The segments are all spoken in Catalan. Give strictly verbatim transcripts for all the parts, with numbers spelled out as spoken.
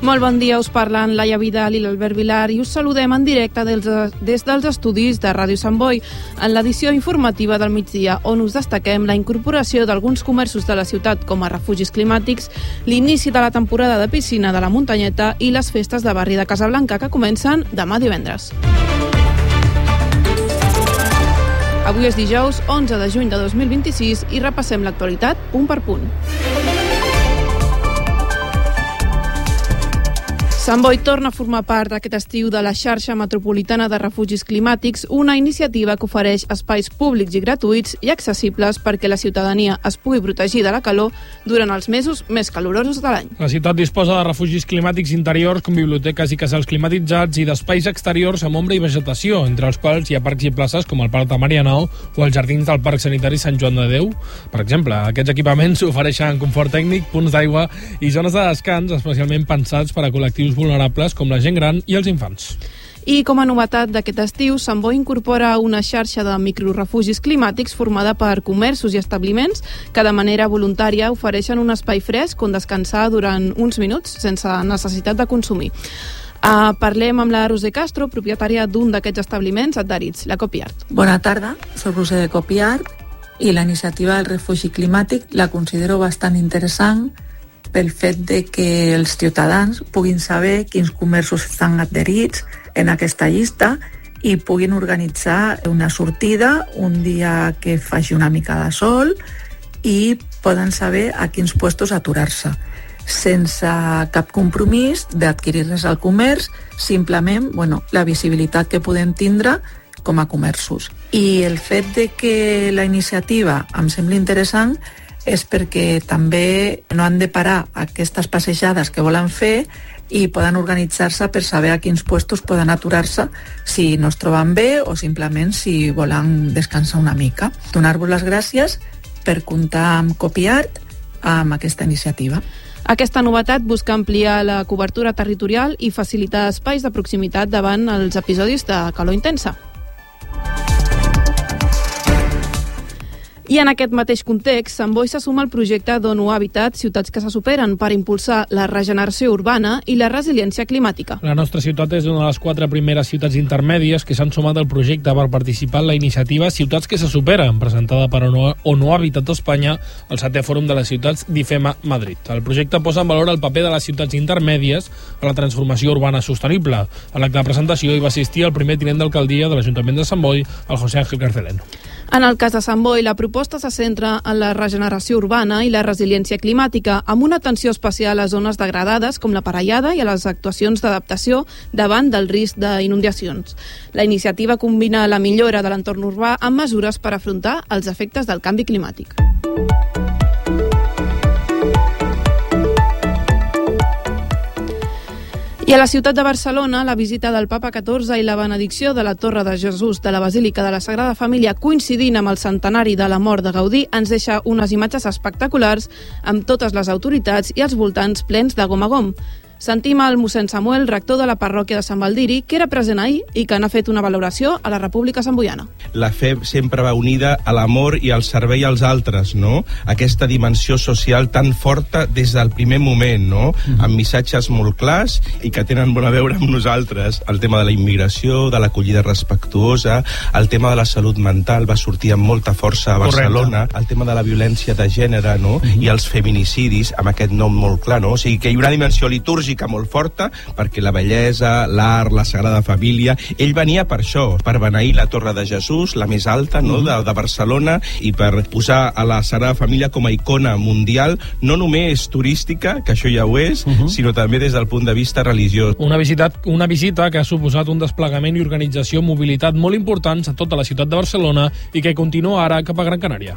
Molt bon dia, us parlen Laia Vidal i l'Albert Vilar i us saludem en directe des, des dels estudis de Ràdio Sant Boi en l'edició informativa del migdia, on us destaquem la incorporació d'alguns comerços de la ciutat com a refugis climàtics, l'inici de la temporada de piscina de la Muntanyeta i les festes de barri de Casablanca que comencen demà divendres. Avui és dijous, onze de juny de dos mil vint-i-sis i repassem l'actualitat punt per punt. Sant Boi torna a formar part d'aquest estiu de la xarxa metropolitana de refugis climàtics, una iniciativa que ofereix espais públics i gratuïts i accessibles perquè la ciutadania es pugui protegir de la calor durant els mesos més calorosos de l'any. La ciutat disposa de refugis climàtics interiors com biblioteques i casals climatitzats i d'espais exteriors amb ombra i vegetació, entre els quals hi ha parcs i places com el Parc de Marianao o els jardins del Parc Sanitari Sant Joan de Déu. Per exemple, aquests equipaments ofereixen confort tècnic, punts d'aigua i zones de descans especialment pensats per a col·lectius vulnerables com la gent gran i els infants. I com a novetat d'aquest estiu, Sant Boi incorpora una xarxa de microrefugis climàtics formada per comerços i establiments que de manera voluntària ofereixen un espai fresc on descansar durant uns minuts sense necessitat de consumir. Uh, parlem amb la Roser Castro, propietària d'un d'aquests establiments adherits, la Copiart. Bona tarda, soc Roser de Copiart i la iniciativa del refugi climàtic la considero bastant interessant pel fet de que els ciutadans puguin saber quins comerços estan adherits en aquesta llista i puguin organitzar una sortida un dia que faci una mica de sol i poden saber a quins puestos aturar-se sense cap compromís d'adquirir res al comerç, simplement bueno, la visibilitat que podem tindre com a comerços. I el fet de que la iniciativa em sembla interessant és perquè també no han de parar aquestes passejades que volen fer i poden organitzar-se per saber a quins puestos poden aturar-se si no es troben bé o simplement si volen descansar una mica. Donar-vos les gràcies per comptar amb Copiart amb aquesta iniciativa. Aquesta novetat busca ampliar la cobertura territorial i facilitar espais de proximitat davant els episodis de calor intensa. I en aquest mateix context, Sant Boi se suma al projecte d'ONU Habitat Ciutats que se superen per impulsar la regeneració urbana i la resiliència climàtica. La nostra ciutat és una de les quatre primeres ciutats intermèdies que s'han sumat al projecte per participar en la iniciativa Ciutats que se superen, presentada per ONU Habitat Espanya al setè fòrum de les ciutats d'IFEMA Madrid. El projecte posa en valor el paper de les ciutats intermèdies a la transformació urbana sostenible. A l'acte de presentació hi va assistir el primer tinent d'alcaldia de l'Ajuntament de Sant Boi, el José Ángel Carceleno. En el cas de Sant Boi, la proposta se centra en la regeneració urbana i la resiliència climàtica, amb una atenció especial a zones degradades com la Parellada i a les actuacions d'adaptació davant del risc d'inundacions. La iniciativa combina la millora de l'entorn urbà amb mesures per afrontar els efectes del canvi climàtic. I a la ciutat de Barcelona, la visita del Papa catorze i la benedicció de la Torre de Jesús de la Basílica de la Sagrada Família coincidint amb el centenari de la mort de Gaudí ens deixa unes imatges espectaculars amb totes les autoritats i els voltants plens de gom a gom. Sentim el mossèn Samuel, rector de la parròquia de Sant Baldiri, que era present ahir i que n'ha fet una valoració a la República Santboiana. La fe sempre va unida a l'amor i al servei als altres, no? Aquesta dimensió social tan forta des del primer moment, no? Mm-hmm. Amb missatges molt clars i que tenen molt a veure amb nosaltres. El tema de la immigració, de l'acollida respectuosa, el tema de la salut mental va sortir amb molta força a Barcelona, correcte. El tema de la violència de gènere, no? Mm-hmm. I els feminicidis, amb aquest nom molt clar, no? O sigui que hi ha una dimensió litúrgica molt forta, perquè la bellesa, l'art, la Sagrada Família, ell venia per això, per beneir la Torre de Jesús, la més alta, no?, de, de Barcelona, i per posar a la Sagrada Família com a icona mundial, no només turística, que això ja ho és, uh-huh. sinó també des del punt de vista religiós. Una visita, una visita que ha suposat un desplegament i organització, mobilitat molt importants a tota la ciutat de Barcelona i que continua ara cap a Gran Canària.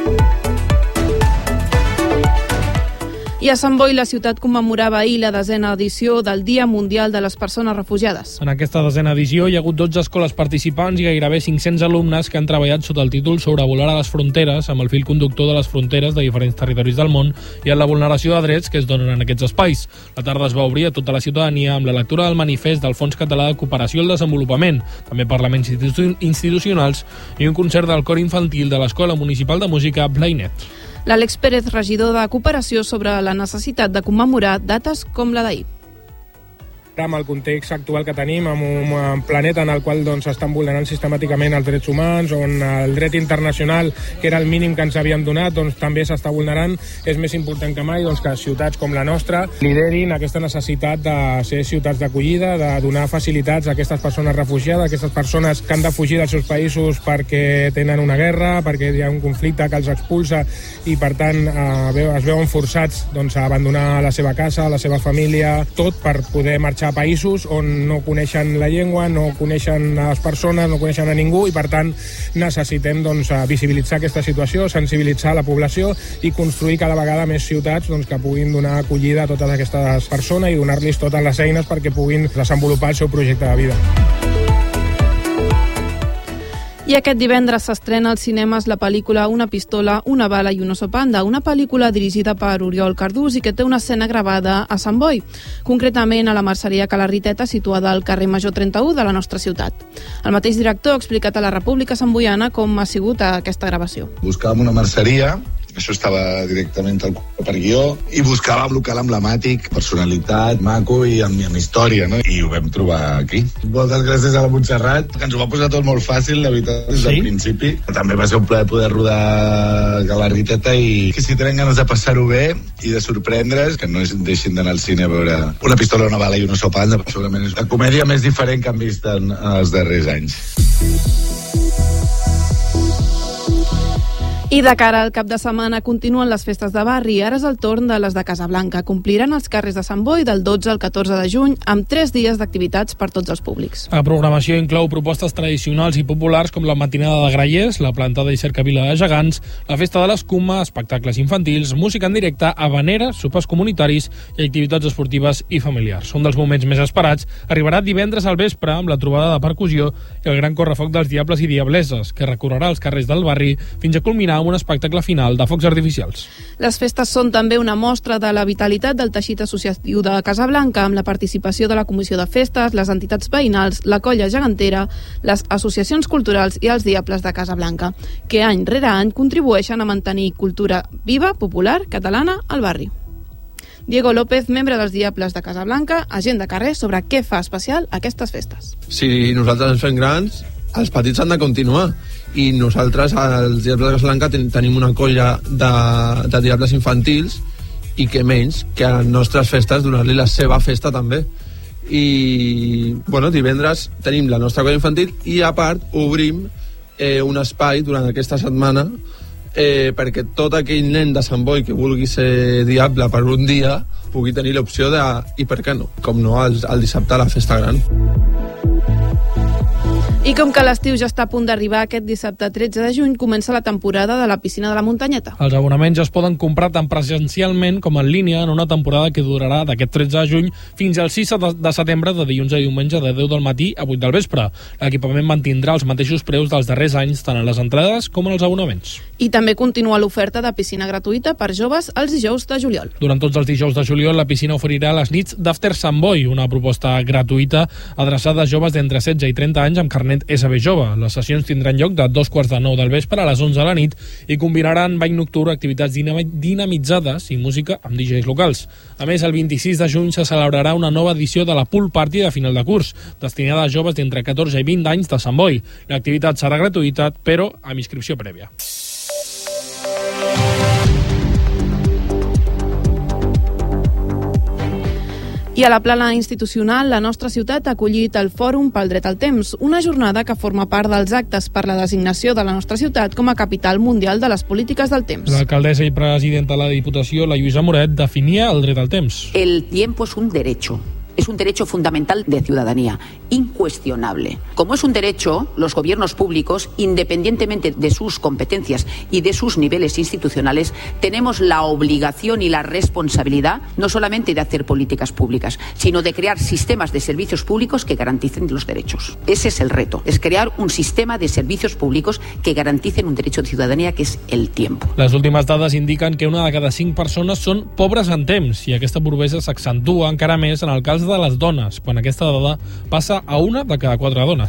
I a Sant Boi, la ciutat commemorava ahir la desena edició del Dia Mundial de les Persones Refugiades. En aquesta desena edició hi ha hagut dotze escoles participants i gairebé cinc-cents alumnes que han treballat sota el títol Sobrevolar a les fronteres, amb el fil conductor de les fronteres de diferents territoris del món i en la vulneració de drets que es donen en aquests espais. La tarda es va obrir a tota la ciutadania amb la lectura del manifest del Fons Català de Cooperació al Desenvolupament, també parlaments institu- institucionals i un concert del cor infantil de l'Escola Municipal de Música Blainet. L'Àlex Pérez, regidor de Cooperació, sobre la necessitat de commemorar dates com la d'ahir. amb el context actual que tenim, amb un planeta en el qual doncs, estan vulnerant sistemàticament els drets humans, on el dret internacional, que era el mínim que ens havíem donat, doncs, també s'està vulnerant. És més important que mai doncs, que ciutats com la nostra liderin aquesta necessitat de ser ciutats d'acollida, de donar facilitats a aquestes persones refugiades, a aquestes persones que han de fugir dels seus països perquè tenen una guerra, perquè hi ha un conflicte que els expulsa i, per tant, eh, es veuen forçats doncs, a abandonar la seva casa, la seva família, tot per poder marxar a països on no coneixen la llengua, no coneixen les persones, no coneixen a ningú i, per tant, necessitem doncs, visibilitzar aquesta situació, sensibilitzar la població i construir cada vegada més ciutats doncs, que puguin donar acollida a totes aquestes persones i donar-los totes les eines perquè puguin desenvolupar el seu projecte de vida. I aquest divendres s'estrena als cinemes la pel·lícula Una pistola, una bala i un oso panda, una pel·lícula dirigida per Oriol Cardús i que té una escena gravada a Sant Boi, concretament a la merceria Ca la Riteta, situada al carrer Major trenta-u de la nostra ciutat. El mateix director ha explicat a la República Santboiana com ha sigut aquesta gravació. Buscàvem una merceria, això estava directament al per guió, i buscàvem local emblemàtic, personalitat, maco i amb, amb història, no? I ho vam trobar aquí. Moltes gràcies a la Montserrat, que ens ho va posar tot molt fàcil, la veritat, des del sí? principi. També va ser un plaer poder rodar a la Riteta i que si tenen ganes de passar-ho bé i de sorprendre's, que no deixin d'anar al cine a veure Una pistola, una bala i un oso panda, segurament és la comèdia més diferent que han vist en, en els darrers anys. I de cara al cap de setmana continuen les festes de barri. Ara és el torn de les de Casablanca. Compliran els carrers de Sant Boi del dotze al catorze de juny amb tres dies d'activitats per tots els públics. La programació inclou propostes tradicionals i populars com la matinada de grallers, la plantada i cercavila de gegants, la festa de l'escuma, espectacles infantils, música en directe, habaneres, sopars comunitaris i activitats esportives i familiars. Un dels moments més esperats arribarà divendres al vespre amb la trobada de percussió i el gran correfoc dels diables i diableses, que recorrerà els carrers del barri fins a culminar amb un espectacle final de focs artificials. Les festes són també una mostra de la vitalitat del teixit associatiu de Casablanca, amb la participació de la Comissió de Festes, les entitats veïnals, la colla gegantera, les associacions culturals i els diables de Casablanca, que any rere any contribueixen a mantenir cultura viva, popular, catalana al barri. Diego López, membre dels Diables de Casablanca, agent de carrer sobre què fa especial aquestes festes. Si nosaltres ens fem grans, els petits han de continuar, i nosaltres, els Diables de Casablanca, ten tenim una colla de, de diables infantils, i que menys que a les nostres festes donar-li la seva festa també. I bueno, divendres tenim la nostra colla infantil i a part obrim eh, un espai durant aquesta setmana eh, perquè tot aquell nen de Sant Boi que vulgui ser diable per un dia pugui tenir l'opció de, i per què no, com no, el, el dissabte a la festa gran. I com que l'estiu ja està a punt d'arribar, aquest dissabte tretze de juny comença la temporada de la piscina de la Muntanyeta. Els abonaments es poden comprar tant presencialment com en línia en una temporada que durarà d'aquest tretze de juny fins al sis de setembre, de dilluns a diumenge de deu del matí a vuit del vespre. L'equipament mantindrà els mateixos preus dels darrers anys tant en les entrades com en els abonaments. I també continua l'oferta de piscina gratuïta per joves els dijous de juliol. Durant tots els dijous de juliol, la piscina oferirà les nits d'After Sant Boi, una proposta gratuïta adreçada a joves d'entre setze i trenta anys amb carnet S B jove. Les sessions tindran lloc de dos quarts de nou del vespre a les onze de la nit i combinaran bany nocturn, activitats dinamitzades i música amb D Js locals. A més, el vint-i-sis de juny se celebrarà una nova edició de la Pool Party de final de curs, destinada a joves d'entre catorze i vint anys de Sant Boi. L'activitat serà gratuïta, però amb inscripció prèvia. I a la plana institucional, la nostra ciutat ha acollit el Fòrum pel Dret al Temps, una jornada que forma part dels actes per la designació de la nostra ciutat com a capital mundial de les polítiques del temps. L'alcaldessa i presidenta de la Diputació, la Lluïsa Moret, definia el dret al temps. El tiempo es un derecho. Es un derecho fundamental de ciudadanía, incuestionable. Como es un derecho, los gobiernos públicos, independientemente de sus competencias y de sus niveles institucionales, tenemos la obligación y la responsabilidad no solamente de hacer políticas públicas, sino de crear sistemas de servicios públicos que garanticen los derechos. Ese es el reto, es crear un sistema de servicios públicos que garanticen un derecho de ciudadanía, que es el tiempo. Les últimes dades indiquen que una de cada cinc persones són pobres en temps, i aquesta pobresa s'accentua encara més en el cas de les dones, quan aquesta dada passa a una de cada quatre dones.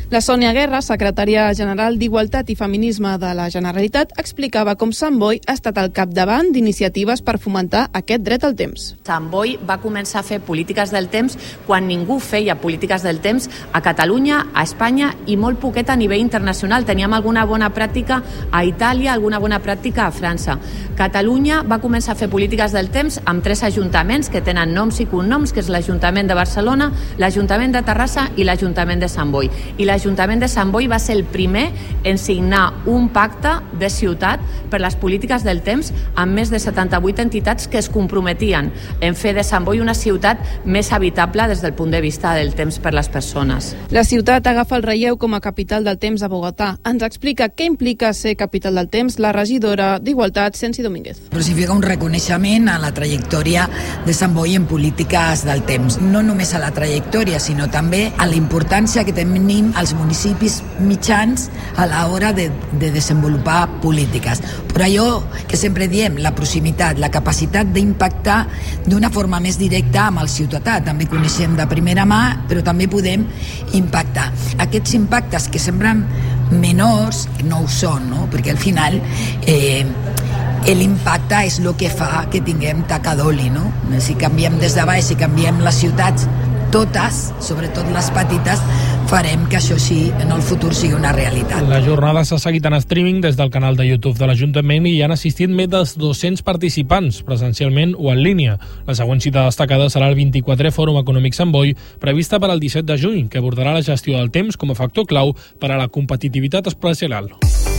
La Sònia Guerra, secretària general d'Igualtat i Feminisme de la Generalitat, explicava com Sant Boi ha estat al capdavant d'iniciatives per fomentar aquest dret al temps. Sant Boi va començar a fer polítiques del temps quan ningú feia polítiques del temps a Catalunya, a Espanya i molt poquet a nivell internacional. Teníem alguna bona pràctica a Itàlia, alguna bona pràctica a França. Catalunya va començar a fer polítiques del temps amb tres ajuntaments que tenen noms i cognoms, que és l'Ajuntament de Barcelona, l'Ajuntament de Terrassa i l'Ajuntament de Sant Boi. I l'Ajuntament de Sant Boi va ser el primer en signar un pacte de ciutat per les polítiques del temps amb més de setanta-vuit entitats que es comprometien en fer de Sant Boi una ciutat més habitable des del punt de vista del temps per les persones. La ciutat agafa el relleu com a capital del temps a Bogotà. Ens explica què implica ser capital del temps la regidora d'Igualtat, Sensi Domínguez. Però significa un reconeixement a la trajectòria de Sant Boi en polítiques del temps. No només a la trajectòria, sinó també a la importància que tenim als municipis mitjans a l'hora de, de desenvolupar polítiques. Però allò que sempre diem, la proximitat, la capacitat d'impactar d'una forma més directa amb el ciutadà. També coneixem de primera mà, però també podem impactar. Aquests impactes que semblen menors, no ho són, no? Perquè al final eh, l'impacte és el que fa que tinguem taca d'oli, no? Si canviem des de baix, si canviem les ciutats, totes, sobretot les petites, farem que això sí, en el futur sigui una realitat. La jornada s'ha seguit en streaming des del canal de YouTube de l'Ajuntament i hi han assistit més de dos-cents participants, presencialment o en línia. La següent cita destacada serà el vint-i-quatrè Fòrum Econòmic Sant Boi, prevista per al disset de juny, que abordarà la gestió del temps com a factor clau per a la competitivitat empresarial.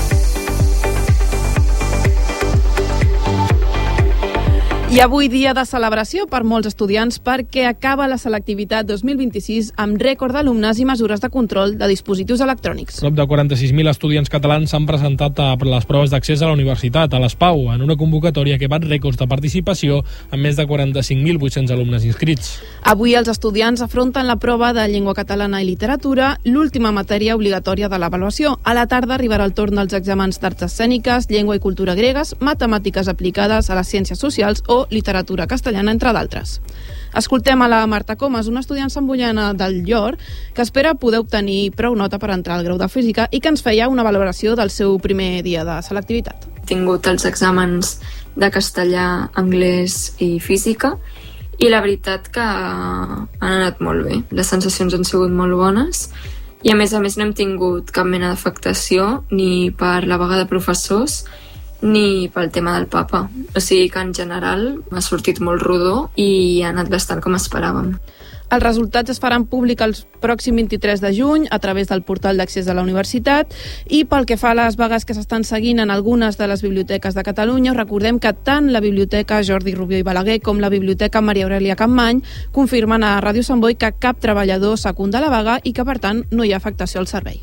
I avui dia de celebració per molts estudiants perquè acaba la selectivitat dos mil vint-i-sis amb rècord d'alumnes i mesures de control de dispositius electrònics. Prop de quaranta-sis mil estudiants catalans s'han presentat a les proves d'accés a la universitat, a l'ESPAU, en una convocatòria que bat rècords de participació amb més de quaranta-cinc mil vuit-cents alumnes inscrits. Avui els estudiants afronten la prova de llengua catalana i literatura, l'última matèria obligatòria de l'avaluació. A la tarda arribarà el torn dels exàmens d'arts escèniques, llengua i cultura gregues, matemàtiques aplicades a les ciències socials o literatura castellana, entre d'altres. Escoltem a la Marta Comas, una estudiant samboiana del Llor, que espera poder obtenir prou nota per entrar al grau de física i que ens feia una valoració del seu primer dia de selectivitat. He tingut els exàmens de castellà, anglès i física i la veritat que han anat molt bé. Les sensacions han sigut molt bones i a més a més no hem tingut cap mena d'afectació ni per la vaga de professors ni pel tema del papa. O sigui que en general m'ha sortit molt rodó i ha anat bastant com esperàvem. Els resultats es faran públics el pròxim vint-i-tres de juny a través del portal d'accés a la universitat i pel que fa a les vagues que s'estan seguint en algunes de les biblioteques de Catalunya, recordem que tant la Biblioteca Jordi Rubió i Balaguer com la Biblioteca Maria Aurèlia Capmany confirmen a Ràdio Sant Boi que cap treballador secunda la vaga i que per tant no hi ha afectació al servei.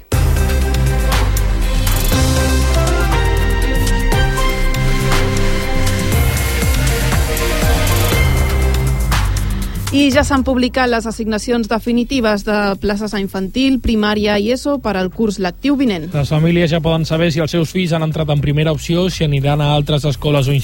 I ja s'han publicat les assignacions definitives de places a infantil, primària i ESO per al curs lectiu vinent. Les famílies ja poden saber si els seus fills han entrat en primera opció, si aniran a altres escoles o instituts